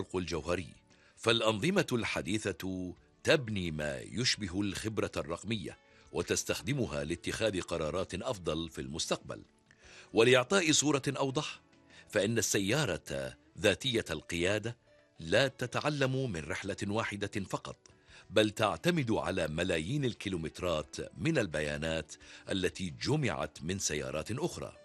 التفرق الجوهري، فالأنظمة الحديثة تبني ما يشبه الخبرة الرقمية وتستخدمها لاتخاذ قرارات أفضل في المستقبل. ولإعطاء صورة أوضح، فإن السيارة ذاتية القيادة لا تتعلم من رحلة واحدة فقط، بل تعتمد على ملايين الكيلومترات من البيانات التي جمعت من سيارات أخرى.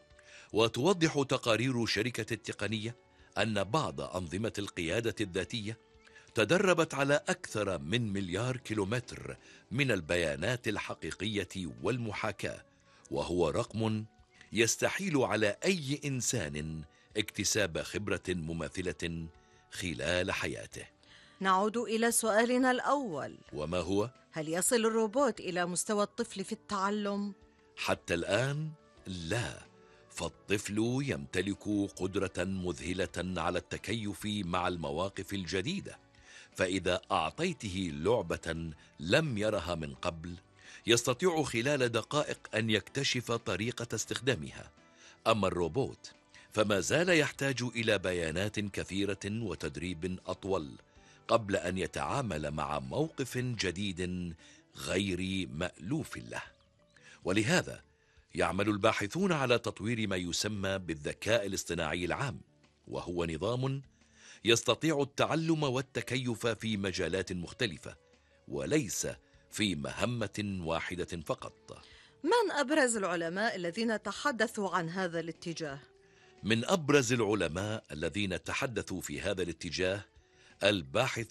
وتوضح تقارير شركة التقنية أن بعض أنظمة القيادة الذاتية تدربت على أكثر من مليار كيلومتر من البيانات الحقيقية والمحاكاة، وهو رقم يستحيل على أي إنسان اكتساب خبرة مماثلة خلال حياته. نعود إلى سؤالنا الأول، وما هو؟ هل يصل الروبوت إلى مستوى الطفل في التعلم؟ حتى الآن لا، فالطفل يمتلك قدرة مذهلة على التكيف مع المواقف الجديدة، فإذا أعطيته لعبة لم يرها من قبل يستطيع خلال دقائق أن يكتشف طريقة استخدامها. أما الروبوت فما زال يحتاج إلى بيانات كثيرة وتدريب أطول قبل أن يتعامل مع موقف جديد غير مألوف له. ولهذا يعمل الباحثون على تطوير ما يسمى بالذكاء الاصطناعي العام، وهو نظام يستطيع التعلم والتكيف في مجالات مختلفة وليس في مهمة واحدة فقط. من أبرز العلماء الذين تحدثوا عن هذا الاتجاه؟ من أبرز العلماء الذين تحدثوا في هذا الاتجاه الباحث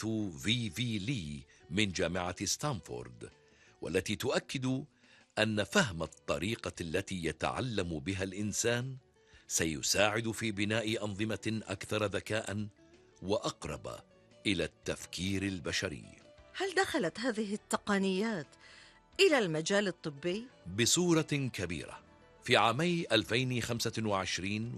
في لي من جامعة ستانفورد، والتي تؤكد أن فهم الطريقة التي يتعلم بها الإنسان سيساعد في بناء أنظمة أكثر ذكاء وأقرب إلى التفكير البشري. هل دخلت هذه التقنيات إلى المجال الطبي؟ بصورة كبيرة. في عامي 2025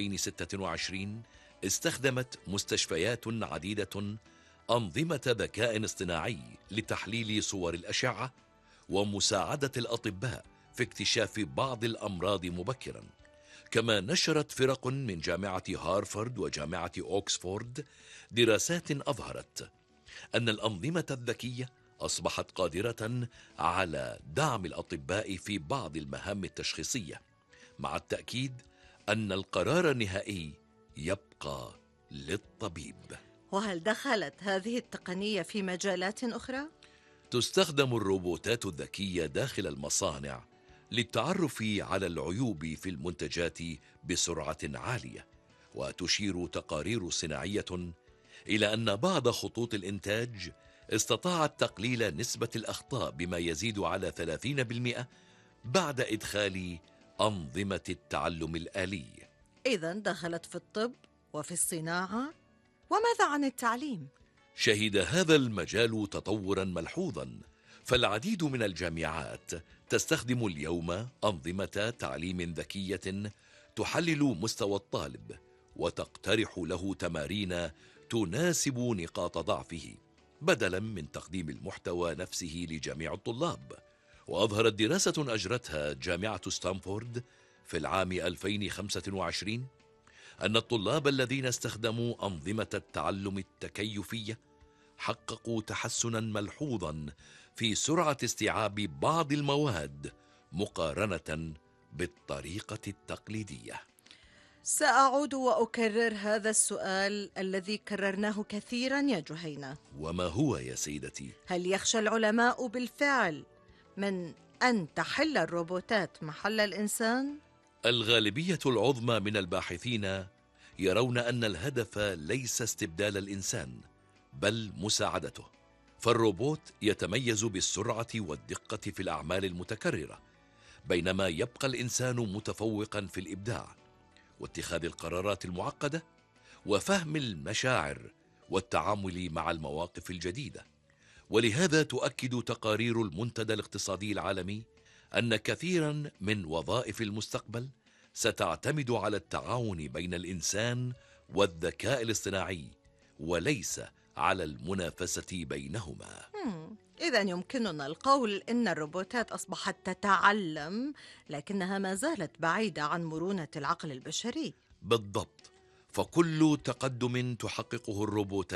و2026 استخدمت مستشفيات عديدة أنظمة ذكاء اصطناعي لتحليل صور الأشعة ومساعدة الأطباء في اكتشاف بعض الأمراض مبكرا. كما نشرت فرق من جامعة هارفارد وجامعة أوكسفورد دراسات أظهرت أن الأنظمة الذكية أصبحت قادرة على دعم الأطباء في بعض المهام التشخيصية، مع التأكيد أن القرار النهائي يبقى للطبيب. وهل دخلت هذه التقنية في مجالات أخرى؟ تستخدم الروبوتات الذكية داخل المصانع للتعرف على العيوب في المنتجات بسرعة عالية، وتشير تقارير صناعية إلى أن بعض خطوط الإنتاج استطاعت تقليل نسبة الأخطاء بما يزيد على 30% بعد إدخال أنظمة التعلم الآلي. إذن دخلت في الطب وفي الصناعة، وماذا عن التعليم؟ شهد هذا المجال تطورا ملحوظا، فالعديد من الجامعات تستخدم اليوم أنظمة تعليم ذكية تحلل مستوى الطالب وتقترح له تمارين تناسب نقاط ضعفه، بدلا من تقديم المحتوى نفسه لجميع الطلاب. وأظهرت دراسة أجرتها جامعة ستانفورد في العام 2025 أن الطلاب الذين استخدموا أنظمة التعلم التكيفية حققوا تحسنا ملحوظا في سرعة استيعاب بعض المواد مقارنة بالطريقة التقليدية. سأعود وأكرر هذا السؤال الذي كررناه كثيرا يا جهينة. وما هو يا سيدتي؟ هل يخشى العلماء بالفعل من أن تحل الروبوتات محل الإنسان؟ الغالبية العظمى من الباحثين يرون أن الهدف ليس استبدال الإنسان بل مساعدته، فالروبوت يتميز بالسرعة والدقة في الأعمال المتكررة، بينما يبقى الإنسان متفوقا في الإبداع واتخاذ القرارات المعقدة وفهم المشاعر والتعامل مع المواقف الجديدة. ولهذا تؤكد تقارير المنتدى الاقتصادي العالمي أن كثيرا من وظائف المستقبل ستعتمد على التعاون بين الإنسان والذكاء الاصطناعي وليس على المنافسة بينهما. إذن يمكننا القول إن الروبوتات أصبحت تتعلم، لكنها ما زالت بعيدة عن مرونة العقل البشري. بالضبط، فكل تقدم تحققه الروبوتات